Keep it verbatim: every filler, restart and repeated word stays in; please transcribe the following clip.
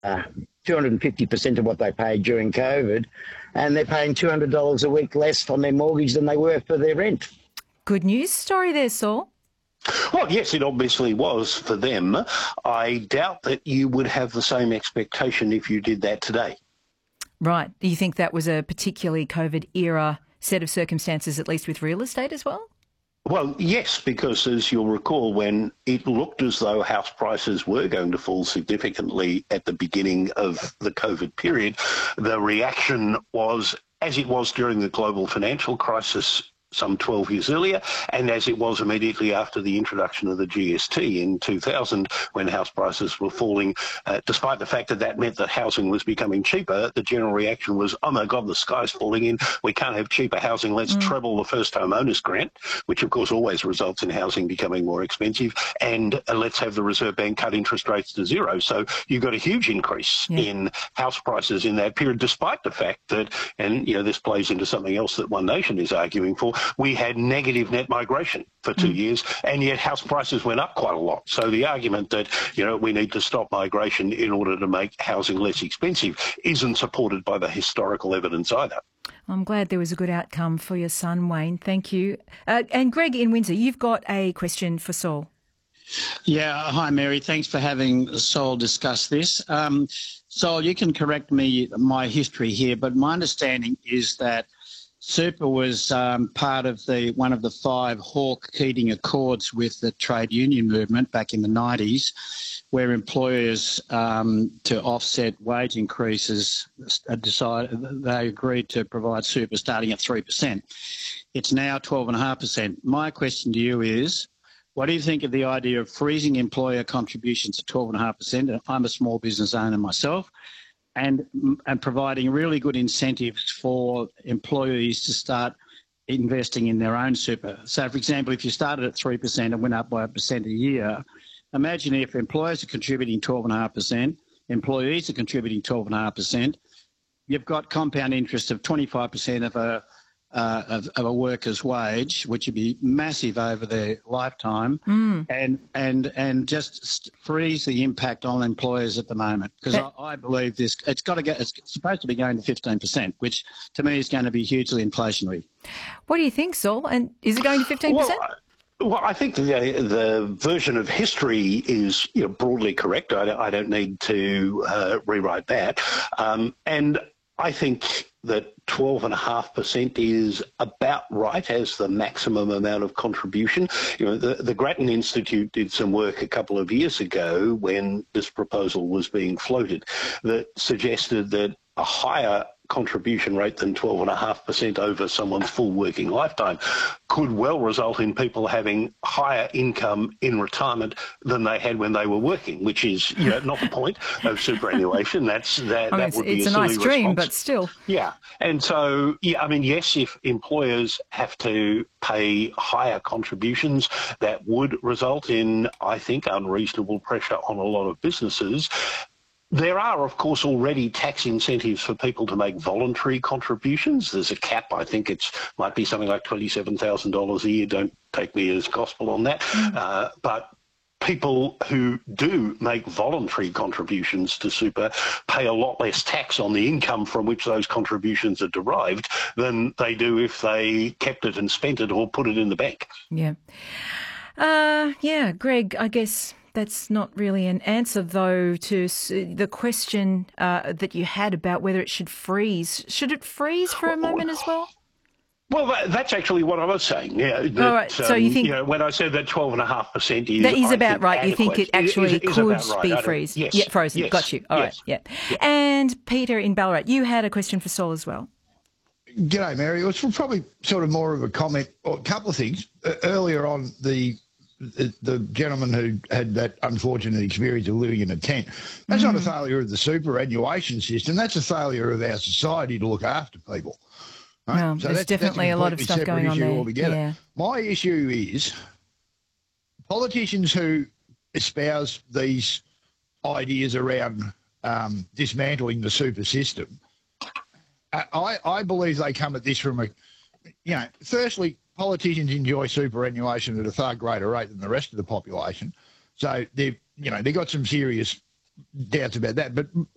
uh, two hundred fifty percent of what they paid during COVID, and they're paying two hundred dollars a week less on their mortgage than they were for their rent. Good news story there, Saul. Well, yes, it obviously was for them. I doubt that you would have the same expectation if you did that today. Right. Do you think that was a particularly COVID era set of circumstances, at least with real estate as well? Well, yes, because as you'll recall, when it looked as though house prices were going to fall significantly at the beginning of the COVID period, the reaction was, as it was during the global financial crisis some twelve years earlier, and as it was immediately after the introduction of the G S T in two thousand, when house prices were falling, uh, despite the fact that that meant that housing was becoming cheaper, the general reaction was, oh my God, the sky's falling in, we can't have cheaper housing, let's mm. treble the first home owners grant, which of course always results in housing becoming more expensive, and uh, let's have the Reserve Bank cut interest rates to zero. So you got a huge increase yeah. in house prices in that period, despite the fact that, and you know, this plays into something else that One Nation is arguing for, we had negative net migration for two mm. years, and yet house prices went up quite a lot. So the argument that, you know, we need to stop migration in order to make housing less expensive isn't supported by the historical evidence either. I'm glad there was a good outcome for your son, Wayne. Thank you. Uh, and Greg in Windsor, you've got a question for Saul. Yeah, hi Mary. Thanks for having Saul discuss this. Um, Saul, you can correct me, my history here, but my understanding is that super was um, part of the one of the five Hawke-Keating Accords with the trade union movement back in the nineties, where employers, um, to offset wage increases, decided they agreed to provide super starting at three percent. It's now twelve point five percent. My question to you is, what do you think of the idea of freezing employer contributions at twelve point five percent? I'm a small business owner myself. And, and providing really good incentives for employees to start investing in their own super. So, for example, if you started at three percent and went up by a percent a year, imagine if employers are contributing twelve point five percent, employees are contributing twelve point five percent, you've got compound interest of twenty-five percent of a Uh, of, of a worker's wage, which would be massive over their lifetime, mm. and and and just freeze the impact on employers at the moment. Because I, I believe this, it's got to get, it's supposed to be going to fifteen percent, which to me is going to be hugely inflationary. What do you think, Saul? And is it going to fifteen percent? Well, Well, I think the, the version of history is, you know, broadly correct. I don't, I don't need to uh, rewrite that. Um, and I think that twelve point five percent is about right as the maximum amount of contribution. You know, the, the Grattan Institute did some work a couple of years ago when this proposal was being floated that suggested that a higher contribution rate than twelve point five percent over someone's full working lifetime could well result in people having higher income in retirement than they had when they were working, which is, you know, not the point of superannuation. That's that, I mean, that it's, would be it's a, a silly nice dream, response. but still. Yeah. And so, yeah, I mean, yes, if employers have to pay higher contributions, that would result in, I think, unreasonable pressure on a lot of businesses. There are, of course, already tax incentives for people to make voluntary contributions. There's a cap. I think it's might be something like twenty-seven thousand dollars a year. Don't take me as gospel on that. Mm. Uh, but people who do make voluntary contributions to super pay a lot less tax on the income from which those contributions are derived than they do if they kept it and spent it or put it in the bank. Yeah. Uh, yeah, Greg, I guess that's not really an answer, though, to the question uh, that you had about whether it should freeze. Should it freeze for a moment as well? Well, that's actually what I was saying. Yeah. That, All right. So um, you think you know, when I said that twelve and a half percent is that is I about think right. adequate. You think it actually it is, could is right. be freeze? Yes. Yeah, frozen. Yes. Got you. All yes. right. Yeah. yeah. And Peter in Ballarat, you had a question for Saul as well. G'day, Mary. It was probably sort of more of a comment or a couple of things. Uh, earlier on, the, the the gentleman who had that unfortunate experience of living in a tent, that's mm. not a failure of the superannuation system. That's a failure of our society to look after people. Right? Well, so there's that's, definitely that's a, a lot of stuff going on there. Altogether. Yeah. My issue is politicians who espouse these ideas around um, dismantling the super system, I, I believe they come at this from a, you know, firstly, politicians enjoy superannuation at a far greater rate than the rest of the population. So they've, you know, they've got some serious doubts about that. But